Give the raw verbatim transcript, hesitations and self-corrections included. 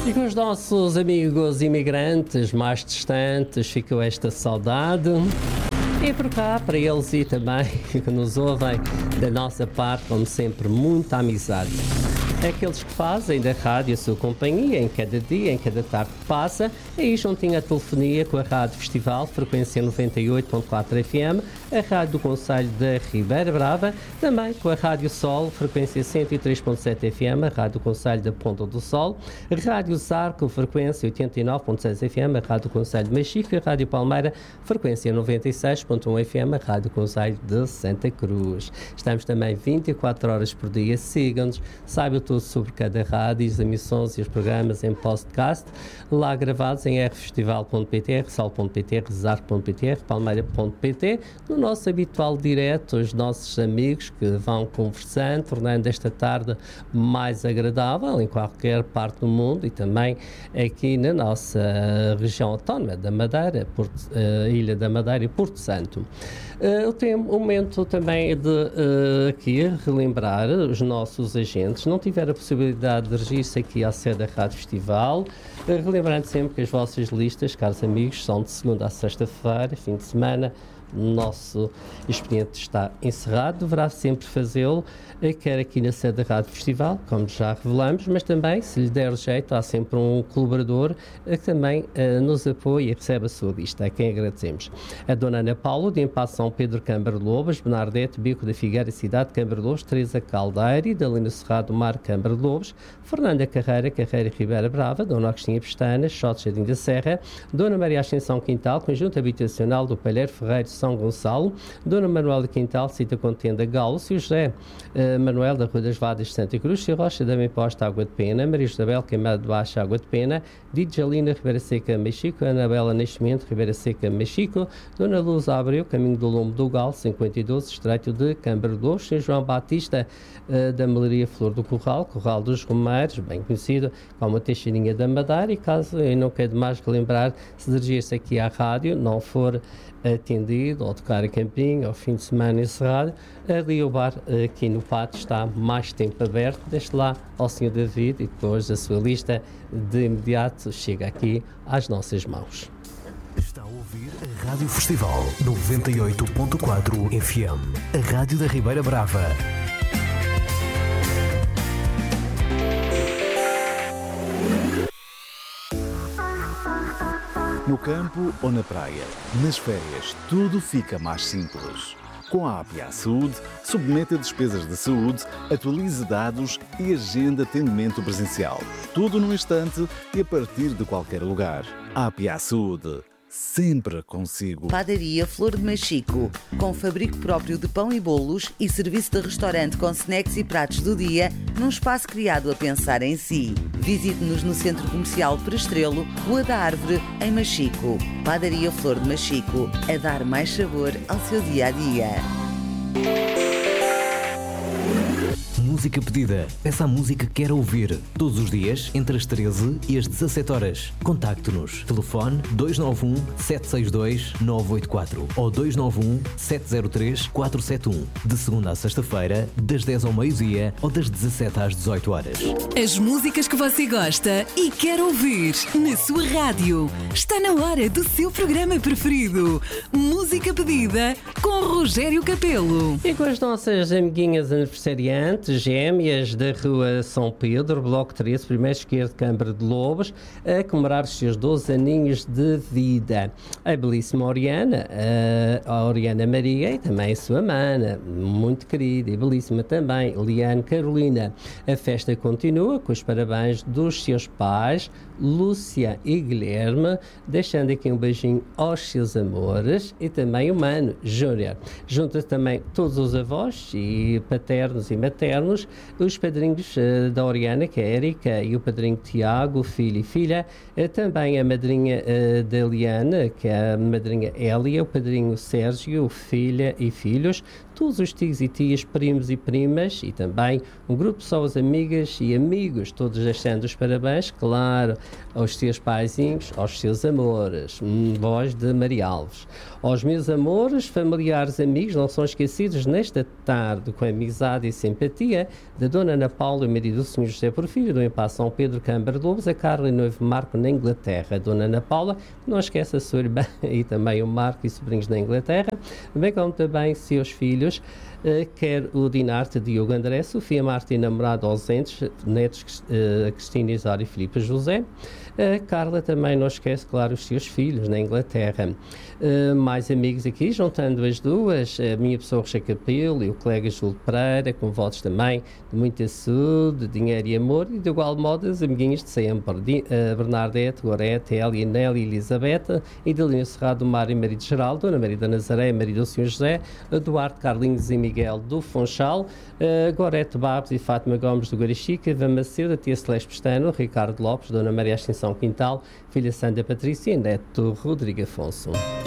E com os nossos amigos imigrantes mais distantes ficou esta saudade. E por cá, para eles e também que nos ouvem, da nossa parte, como sempre, muita amizade. Aqueles que fazem da rádio a sua companhia em cada dia, em cada tarde que passa, aí juntinho a telefonia com a Rádio Festival, frequência noventa e oito ponto quatro F M, a Rádio do Concelho da Ribeira Brava, também com a Rádio Sol, frequência cento e três ponto sete F M, a Rádio do Concelho da Ponta do Sol, a Rádio Zarco, frequência oitenta e nove ponto seis F M, a Rádio do Concelho de Machico, e a Rádio Palmeira, frequência noventa e seis ponto um F M, a Rádio do Concelho de Santa Cruz. Estamos também vinte e quatro horas por dia, sigam-nos, saibam tudo sobre cada rádio, as emissões e os programas em podcast, lá gravados em r festival ponto p t, r sal ponto p t, rezar ponto p t, r palmeira ponto p t, no nosso habitual direto, os nossos amigos que vão conversando, tornando esta tarde mais agradável em qualquer parte do mundo e também aqui na nossa região autónoma da Madeira, Porto, uh, Ilha da Madeira e Porto Santo. Uh, eu tenho um momento também de uh, aqui relembrar os nossos agentes, não tiveram a possibilidade de registrar-se aqui à sede da Rádio Festival, uh, relembrando sempre que as vossas listas, caros amigos, são de segunda a sexta-feira, fim de semana. Nosso expediente está encerrado, deverá sempre fazê-lo, quer aqui na sede da Rádio Festival, como já revelamos, mas também, se lhe der jeito, há sempre um colaborador que também uh, nos apoia e recebe a sua lista, a quem agradecemos. A Dona Ana Paulo, de Empasse São Pedro Câmara de Lobos, Bernardete, Bico da Figueira, Cidade de Câmara de Lobos, Teresa Caldeira, Dalina Cerrado, Mar Câmara de Lobos, Fernanda Carreira, Carreira Ribeira Brava, Dona Agostinha Pestana, Xote Jardim da Serra, Dona Maria Ascensão Quintal, Conjunto Habitacional do Palheiro Ferreiro São Gonçalo, Dona Manuela Quintal, Cita Contenda Galo, Sr. José uh, Manuel da Rua das Vadas de Santa Cruz, Sr. Rocha da Imposta Água de Pena, Maria Isabel Queimado de Baixo Água de Pena, Djalina Ribeira Seca Machico, Anabela Nascimento Ribeira Seca Machico, Dona Luz Abreu, Caminho do Lombo do Galo, cinquenta e dois, Estreito de Câmara de Lobos, Sr. João Batista uh, da Melaria Flor do Corral, Corral dos Romeiros, bem conhecido como a Teixeirinha da Madeira, e caso eu não quero mais que lembrar, se dirigir-se aqui à rádio, não for atendido ou tocar a campinho ao fim de semana encerrado, ali o bar aqui no pátio está mais tempo aberto, deixe lá ao senhor David e depois a sua lista de imediato chega aqui às nossas mãos. Está a ouvir a Rádio Festival noventa e oito ponto quatro F M, a Rádio da Ribeira Brava. No campo ou na praia, nas férias, tudo fica mais simples. Com a A P I A Saúde, submeta despesas de saúde, atualize dados e agenda atendimento presencial. Tudo num instante e a partir de qualquer lugar. A P I A Saúde. Sempre consigo. Padaria Flor de Machico, com fabrico próprio de pão e bolos e serviço de restaurante com snacks e pratos do dia, num espaço criado a pensar em si. Visite-nos no Centro Comercial Prestrelo, Rua da Árvore, em Machico. Padaria Flor de Machico, a dar mais sabor ao seu dia-a-dia. Música pedida. Peça a música que quer ouvir. Todos os dias, entre as treze e as dezassete horas. Contacte-nos. Telefone dois nove um, sete seis dois, nove oito quatro ou dois nove um, sete zero três, quatro sete um. De segunda a sexta-feira, das dez ao meio-dia ou das dezassete às dezoito horas. As músicas que você gosta e quer ouvir na sua rádio. Está na hora do seu programa preferido. Música pedida com Rogério Capelo. E com as nossas amiguinhas aniversariantes, gêmeas da Rua São Pedro, Bloco treze, primeiro esquerdo, Câmara de Lobos, a comemorar os seus doze aninhos de vida. A belíssima Oriana, a Oriana Maria e também a sua mana, muito querida e belíssima também, Liane Carolina. A festa continua com os parabéns dos seus pais, Lúcia e Guilherme, deixando aqui um beijinho aos seus amores e também o mano, Júnior. Junta também todos os avós e paternos e maternos, os padrinhos uh, da Oriana, que é a Érica, e o padrinho Tiago, filho e filha, uh, também a madrinha uh, da Liana, que é a madrinha Hélia, o padrinho Sérgio, filha e filhos, todos os tios e tias, primos e primas e também um grupo de pessoas amigas e amigos, todos deixando os parabéns, claro, aos seus paizinhos, aos seus amores, hum, voz de Maria Alves. Aos meus amores, familiares, amigos, não são esquecidos nesta tarde com a amizade e simpatia da Dona Ana Paula e marido do senhor José Porfírio, do Impasse São Pedro Câmara de Lobos, a Carla e noivo Marco na Inglaterra. A Dona Ana Paula, não esquece a sua irmã e também o Marco e sobrinhos na Inglaterra, bem como também seus filhos, uh, quer o Dinarte, Diogo André, Sofia Marta e namorado ausentes, netos uh, Cristina Isário e Filipe José. A Carla também não esquece, claro, os seus filhos na Inglaterra. Uh, mais amigos aqui, juntando as duas, a minha pessoa Rocha Capelo e o colega Júlio Pereira, com votos também de muita saúde, dinheiro e amor, e de igual modo as amiguinhas de sempre, de, uh, Bernadette, Gorete, Elia, Nelly, Elisabetta, Idalina Serrado, Mário e Marido Geraldo, Dona Maria da Nazaré, Maria do senhor José, Eduardo Carlinhos e Miguel do Funchal, uh, Gorete Babos e Fátima Gomes do Guarixica, Eva Macedo, Tia Celeste Pestano, Ricardo Lopes, Dona Maria Ascensão Quintal, filha Sandra Patrícia e neto Rodrigo Afonso.